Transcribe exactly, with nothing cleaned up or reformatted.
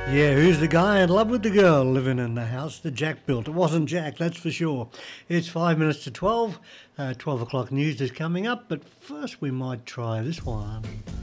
Yeah, who's the guy in love with the girl living in the house that Jack built? It wasn't Jack, that's for sure. It's five minutes to twelve. Uh, twelve o'clock news is coming up, but first we might try this one.